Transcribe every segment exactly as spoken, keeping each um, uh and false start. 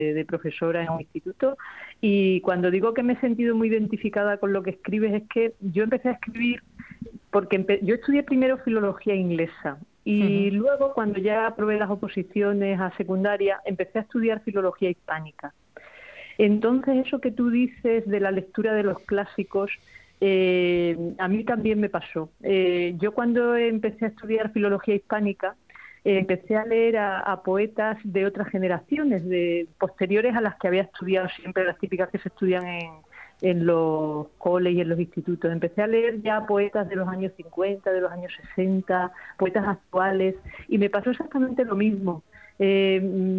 de profesora en un instituto, y cuando digo que me he sentido muy identificada con lo que escribes es que yo empecé a escribir porque empe yo estudié primero filología inglesa y Ujú. luego, cuando ya aprobé las oposiciones a secundaria, empecé a estudiar filología hispánica. Entonces, eso que tú dices de la lectura de los clásicos, eh, a mí también me pasó. Eh, yo cuando empecé a estudiar filología hispánica, eh, empecé a leer a, a poetas de otras generaciones, de posteriores a las que había estudiado siempre, las típicas que se estudian en, en los coles y en los institutos. Empecé a leer ya poetas de los años cincuenta, de los años sesenta, poetas actuales, y me pasó exactamente lo mismo. Eh,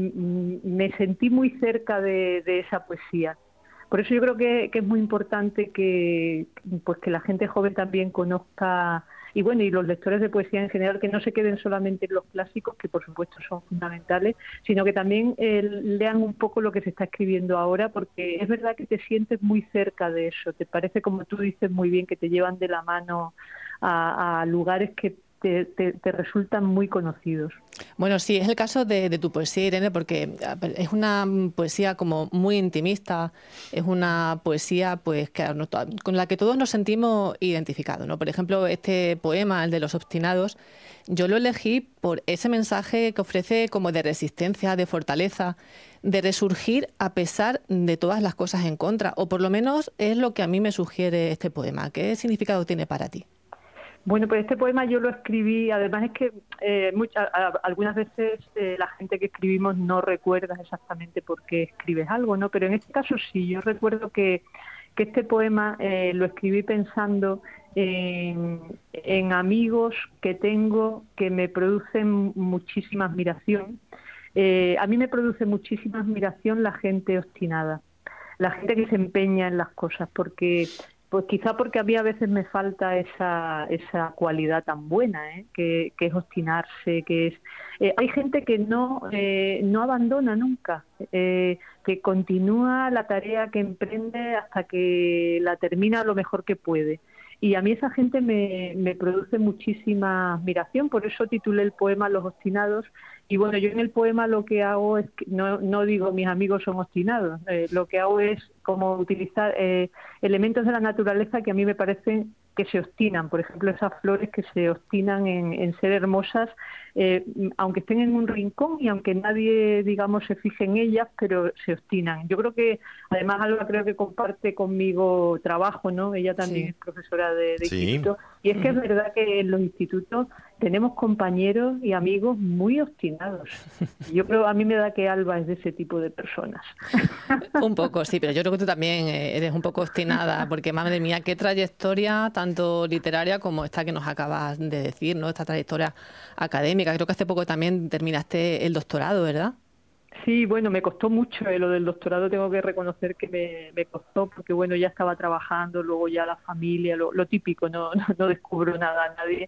me sentí muy cerca de, de esa poesía. Por eso yo creo que, que es muy importante que, pues que la gente joven también conozca, y bueno, y los lectores de poesía en general, que no se queden solamente en los clásicos, que por supuesto son fundamentales, sino que también eh, lean un poco lo que se está escribiendo ahora, porque es verdad que te sientes muy cerca de eso. Te parece, como tú dices muy bien, que te llevan de la mano a, a lugares que te, te, te resultan muy conocidos. Bueno, sí, es el caso de, de tu poesía, Irene, porque es una poesía como muy intimista, es una poesía pues que con la que todos nos sentimos identificados, ¿no? Por ejemplo, este poema, el de los obstinados, yo lo elegí por ese mensaje que ofrece como de resistencia, de fortaleza, de resurgir a pesar de todas las cosas en contra, o por lo menos es lo que a mí me sugiere este poema. ¿Qué significado tiene para ti? Bueno, pues este poema yo lo escribí, además es que eh, mucha, a, algunas veces eh, la gente que escribimos no recuerda exactamente por qué escribes algo, ¿no? Pero en este caso sí, yo recuerdo que, que este poema eh, lo escribí pensando en, en amigos que tengo que me producen muchísima admiración. Eh, a mí me produce muchísima admiración la gente obstinada, la gente que se empeña en las cosas, porque pues quizá porque a mí a veces me falta esa esa cualidad tan buena, ¿eh? que, que es obstinarse, que es eh, hay gente que no eh, no abandona nunca, eh, que continúa la tarea que emprende hasta que la termina lo mejor que puede. Y a mí esa gente me, me produce muchísima admiración, por eso titulé el poema Los obstinados. Y bueno, yo en el poema lo que hago es, que no, no digo mis amigos son obstinados, eh, lo que hago es como utilizar eh, elementos de la naturaleza que a mí me parecen que se obstinan, por ejemplo, esas flores que se obstinan en, en ser hermosas, eh, aunque estén en un rincón y aunque nadie, digamos, se fije en ellas, pero se obstinan. Yo creo que, además, Alba creo que comparte conmigo trabajo, ¿no? Ella también Sí. es profesora de, de Sí. instituto, y es que es Ujú. verdad que en los institutos tenemos compañeros y amigos muy obstinados. Yo creo, a mí me da que Alba es de ese tipo de personas. Un poco, sí, pero yo creo que tú también eh, eres un poco obstinada, porque madre mía, qué trayectoria, tanto literaria como esta que nos acabas de decir, ¿no? Esta trayectoria académica. Creo que hace poco también terminaste el doctorado, ¿verdad? Sí, bueno, me costó mucho eh, lo del doctorado, tengo que reconocer que me, me costó, porque bueno, ya estaba trabajando, luego ya la familia, lo, lo típico, no, no, no descubro nada a nadie.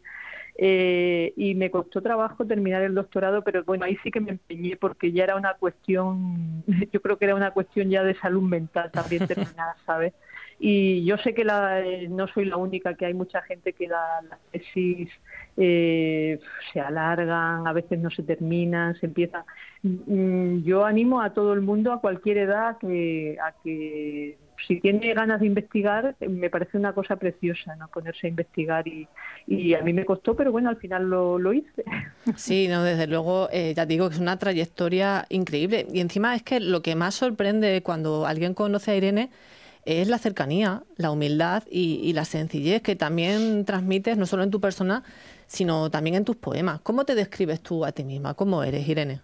Eh, y me costó trabajo terminar el doctorado, pero bueno, ahí sí que me empeñé porque ya era una cuestión, yo creo que era una cuestión ya de salud mental también terminar, ¿sabes? Y yo sé que la, eh, no soy la única, que hay mucha gente que la, las tesis eh, se alargan, a veces no se terminan, se empiezan. Mm, Yo animo a todo el mundo, a cualquier edad, que, a que si tiene ganas de investigar, me parece una cosa preciosa, ¿no? Ponerse a investigar y, y a mí me costó, pero bueno, al final lo, lo hice. Sí, no, desde luego, eh, ya te digo que es una trayectoria increíble. Y encima es que lo que más sorprende cuando alguien conoce a Irene es la cercanía, la humildad y, y la sencillez que también transmites, no solo en tu persona, sino también en tus poemas. ¿Cómo te describes tú a ti misma? ¿Cómo eres, Irene?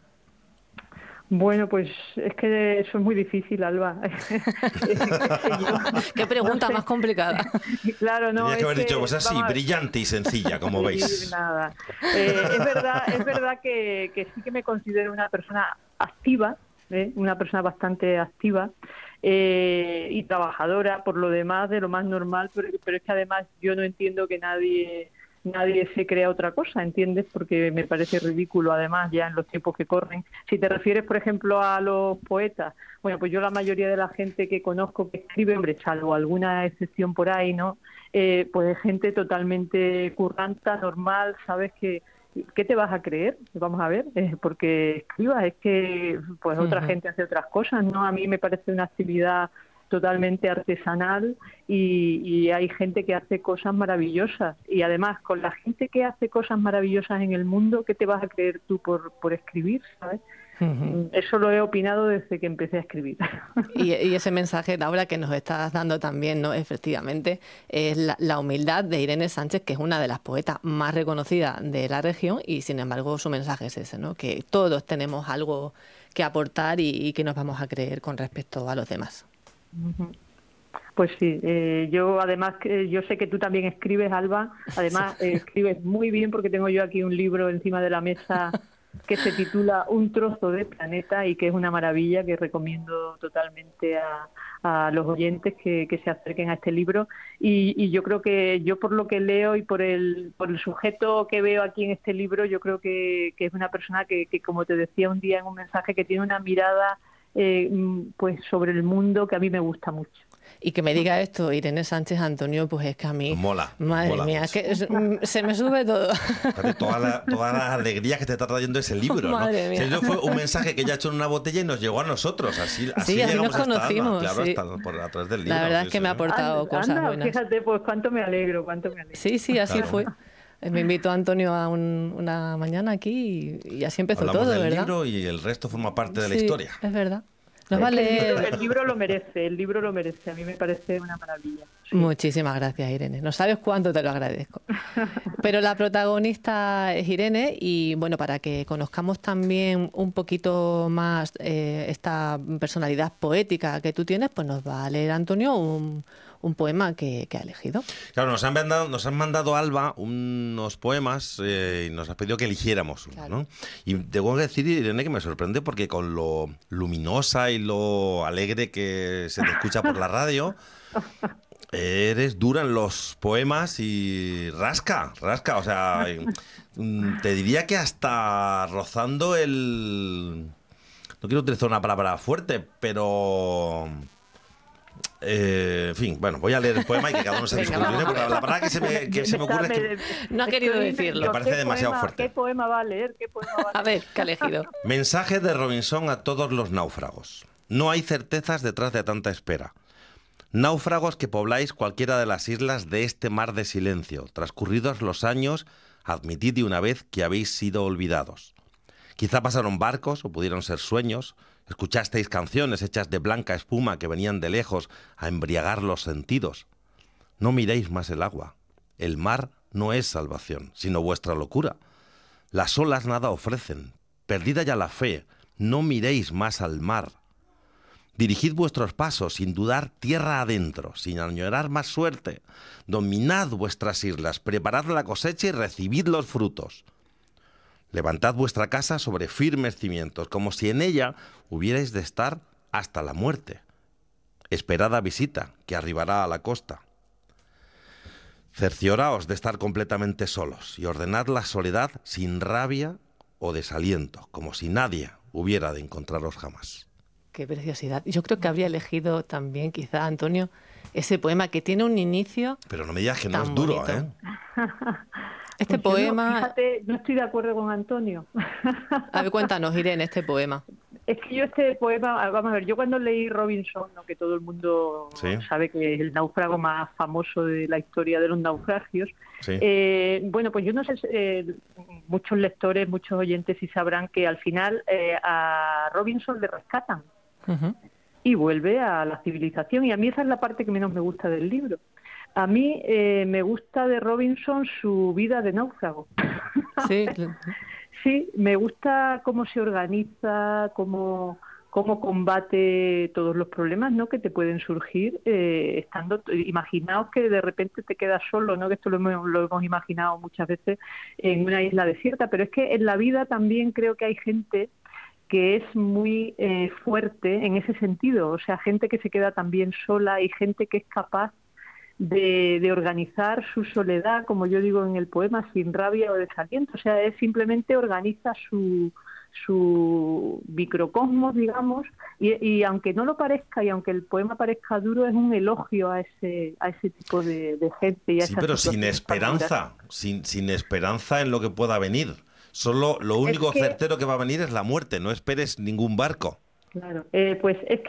Bueno, pues es que eso es muy difícil, Alba. ¿Qué sé yo? Qué No pregunta más sé. complicada. Claro, no, Tenía que es haber dicho, que, pues así, vamos a ver. brillante y sencilla, como Sí, veis. nada. Eh, es verdad, es verdad que, que sí que me considero una persona activa, ¿eh? Una persona bastante activa eh, y trabajadora, por lo demás, de lo más normal, pero, pero es que además yo no entiendo que nadie nadie se crea otra cosa, ¿entiendes? Porque me parece ridículo, además, ya en los tiempos que corren. Si te refieres, por ejemplo, a los poetas, bueno, pues yo la mayoría de la gente que conozco que escribe, hombre, salvo alguna excepción por ahí, ¿no? Eh, pues gente totalmente curranta, normal, ¿sabes? Que, ¿qué te vas a creer? Vamos a ver, eh, porque escribas, es que pues otra Ujú. gente hace otras cosas, ¿no? A mí me parece una actividad totalmente artesanal y, y hay gente que hace cosas maravillosas. Y además, con la gente que hace cosas maravillosas en el mundo, ¿qué te vas a creer tú por, por escribir, ¿sabes? Ujú. Eso lo he opinado desde que empecé a escribir. Y, y ese mensaje, Laura, que nos estás dando también, ¿no? Efectivamente, es la, la humildad de Irene Sánchez, que es una de las poetas más reconocidas de la región, y sin embargo su mensaje es ese, ¿no? Que todos tenemos algo que aportar y, y que nos vamos a creer con respecto a los demás. Ujú. Pues sí, eh, yo además, eh, yo sé que tú también escribes, Alba, además Sí. eh, escribes muy bien porque tengo yo aquí un libro encima de la mesa que se titula Un trozo de planeta y que es una maravilla que recomiendo totalmente a, a los oyentes que, que se acerquen a este libro y, y yo creo que yo por lo que leo y por el, por el sujeto que veo aquí en este libro, yo creo que, que es una persona que, que, como te decía un día en un mensaje, que tiene una mirada eh, pues sobre el mundo que a mí me gusta mucho. Y que me diga esto Irene Sánchez, Antonio, pues es que a Nos mí, mola, nos madre mola mía, es mucho. que es- mm, se me sube todo. Fíjate, toda la, toda la alegría que te está trayendo ese libro, ¿no? Madre Si mía. eso fue un mensaje que ella ha hecho en una botella y nos llegó a nosotros. Así, así Sí, así nos llegamos hasta Alba, conocimos, claro, sí. hasta por, a través del libro. La verdad sí, es que sí, me ha sí. aportado Anda, cosas anda, buenas. fíjate, pues cuánto me alegro, cuánto me alegro. Sí, sí, así Claro. fue. Eh, Me invitó Antonio a un- una mañana aquí y, y así empezó Hablamos todo, del ¿verdad? libro y el resto forma parte de la Sí, historia. es verdad. Nos va a Es que el libro, leer. el libro lo merece, el libro lo merece, a mí me parece una maravilla. Sí. Muchísimas gracias, Irene. No sabes cuánto te lo agradezco. Pero la protagonista es Irene y bueno, para que conozcamos también un poquito más eh, esta personalidad poética que tú tienes, pues nos va a leer Antonio un, un poema que, que ha elegido. Claro, nos han mandado, nos han mandado Alba unos poemas eh, y nos ha pedido que eligiéramos uno, Claro. ¿no? Y tengo que decir, Irene, que me sorprende porque con lo luminosa y lo alegre que se te escucha por la radio, eres dura en los poemas y rasca, rasca, o sea, mm, te diría que hasta rozando el... No quiero utilizar una palabra fuerte, pero... Eh, en fin, bueno, voy a leer el poema y que cada uno se Venga, discute, vamos a porque ver. la verdad que se me, que se me ocurre es que No ha querido Estoy decirlo. nerviosa. Me parece ¿Qué demasiado poema- fuerte. ¿Qué poema va a leer? ¿Qué poema va a A leer? ver, ¿qué ha elegido? Mensaje de Robinson a todos los náufragos. No hay certezas detrás de tanta espera. Náufragos que pobláis cualquiera de las islas de este mar de silencio. Transcurridos los años, admitid de una vez que habéis sido olvidados. Quizá pasaron barcos o pudieron ser sueños. Escuchasteis canciones hechas de blanca espuma que venían de lejos a embriagar los sentidos. No miréis más el agua. El mar no es salvación, sino vuestra locura. Las olas nada ofrecen. Perdida ya la fe, no miréis más al mar. Dirigid vuestros pasos sin dudar tierra adentro, sin añorar más suerte. Dominad vuestras islas, preparad la cosecha y recibid los frutos. Levantad vuestra casa sobre firmes cimientos, como si en ella hubierais de estar hasta la muerte. Esperad a visita, que arribará a la costa. Cercioraos de estar completamente solos y ordenad la soledad sin rabia o desaliento, como si nadie hubiera de encontraros jamás. Qué preciosidad. Yo creo que habría elegido también, quizá, Antonio, ese poema que tiene un inicio. Pero no me digas que no Tan es duro, bonito. ¿eh? Este Pues yo no, poema. fíjate, no estoy de acuerdo con Antonio. A ver, cuéntanos, Irene, este poema. Es que yo este poema, vamos a ver, yo cuando leí Robinson, ¿no? Que todo el mundo Sí. sabe que es el náufrago más famoso de la historia de los naufragios, Sí. eh, bueno, pues yo no sé, eh, muchos lectores, muchos oyentes sí sabrán que al final eh, a Robinson le rescatan Ujú. y vuelve a la civilización, y a mí esa es la parte que menos me gusta del libro. A mí eh, me gusta de Robinson su vida de náufrago. Sí, Sí, me gusta cómo se organiza, cómo, cómo combate todos los problemas, ¿no?, que te pueden surgir eh, estando. Imaginaos que de repente te quedas solo, ¿no?, que esto lo hemos, lo hemos imaginado muchas veces en una isla desierta, pero es que en la vida también creo que hay gente que es muy eh, fuerte en ese sentido, o sea, gente que se queda también sola y gente que es capaz De, de organizar su soledad, como yo digo en el poema, sin rabia o desaliento. O sea, él simplemente organiza su, su microcosmos, digamos, y, y aunque no lo parezca y aunque el poema parezca duro, es un elogio a ese a ese tipo de, de gente y a Sí, esas pero sin situaciones tan duras. esperanza, sin, sin esperanza en lo que pueda venir. Solo lo único Es que, certero que va a venir es la muerte, no esperes ningún barco. claro, eh, pues es